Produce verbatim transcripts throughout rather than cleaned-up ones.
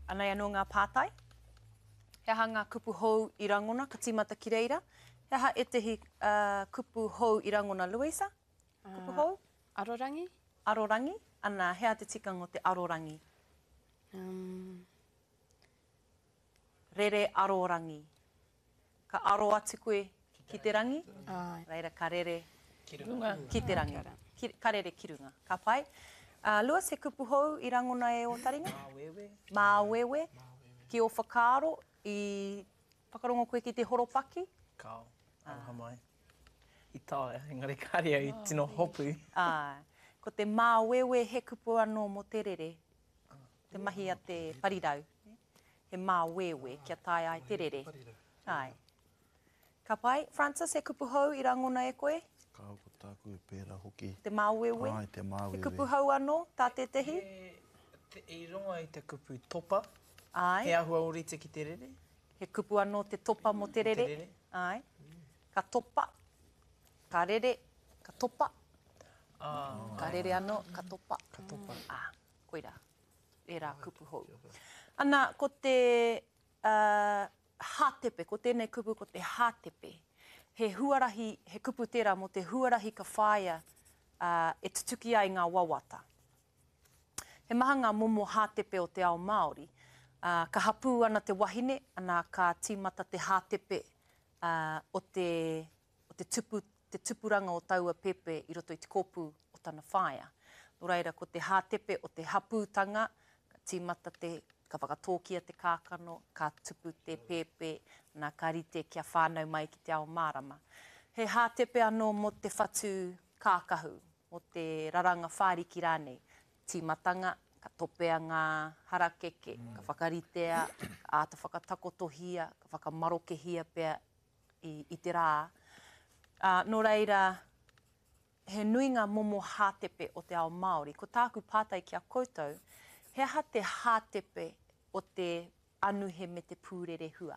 anai anō ngā pātai. He aha ngā kupu hou i rangona, ka tīmata ki reira. He aha e tehi uh, kupu hou i rangona, Louisa? Kupu hou? Uh, arorangi? Arorangi. Ana, hea te tikanga o te arorangi? Um... Rere arorangi. Ka aro atu koe ki te rangi. Ai. Reira, ka rere Kirunga. ki te rangi. Ki, ka rere kirunga. Ka pai. Uh, Lewis, he kupu hou i rangona e o taringa? Māwewe. Māwewe. Ki o whakaaro i whakarongo koe ki te horopaki. Kao. Aroha mai. I tae, engari kāria i tino hopu. Ah, ko te māwewe he kupu anō mo te rere. Te mahi a te parirau. He māwewe kia tae ai te rere. Ai. Ka pai, Francis, he kupu hou i rangona e koe? Ka ko tāku e pēra hoki. Te māwewe? Ai, te māwewe. He kupu hou anō, tā te tehi? E, te, I ronga i te kupu topa. Ai. He ahua orite ki te rere. He kupu anō te topa mo te rere. Te rere. Ai. Ka topa. Ka rere. Ka topa. Ah. Ka rere anō, ka topa. Ka topa. Ah, koira. E rā kupu hou. Ana, ko te uh, hātepe, ko tēnei kupu, ko te hātepe. He huarahi, he kupu tērā mo te huarahi ka whāia uh, e tutuki ai ngā wawata. He maha ngā momo hātepe o te ao Māori. Uh, ka hapū ana te wahine, ana ka tīmata te hātepe uh, o, te, o te, tupu, te tupuranga o taua pepe i roto i te kōpū o tana whāia. Nō reira, ko te hātepe o te hapūtanga, ka tīmata te, ka whakatōkia te kākano, ka tupu te pepe, nā ka rite kia whānau mai ki te ao Mārama. He hātepe anō mo te whatu kākahu, mo te raranga whāriki rānei, tīmatanga, ka topea ngā harakeke, mm. ka whakaritea, ka āta whakatakotohia, ka whakamarokehia pia i, i te rā. Uh, nō reira, he nui ngā momo hātepe o te ao Māori. Ko tāku pātai ki a koutou, he aha te hātepe o te anuhe me te pūrere hua.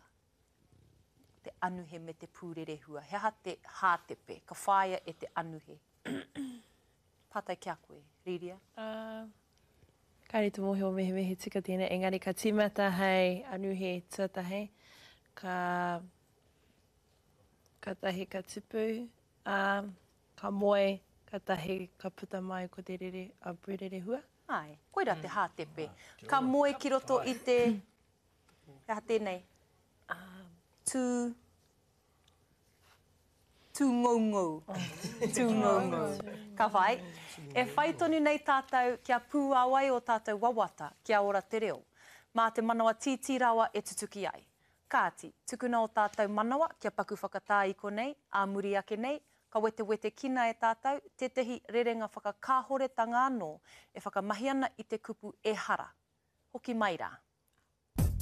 Te anuhe me te pūrere hua. He aha te hātepe, ka whāia e te anuhe. Pātai ki a koe, Riria? Uh, Kāre te mohi o mehe mehe tika tēnei, engari ka tīmata hei anuhe tuatahe, ka, ka tahi ka tipu, uh, ka moe, ka tahi ka puta mai ko te rere a pūrere hua. Ai, koira te hātepe. Ka moe ki roto i te... Ka tēnei. Uh, Tū... Tū ngau ngau. Tū ngau ngau. Ka whai. E whai tonu nei tātou kia pū awai o tātou wawata kia ora te reo. Mā te manawa titi rawa e tutuki ai. Kāti, tukuna o tātou manawa kia paku whakatā i konei, a muri ake nei, ka wete wete kina e tātou, te tehi rerenga whakakāhoretanga anō e whakamahi ana i te kupu e hara. Hoki mai rā.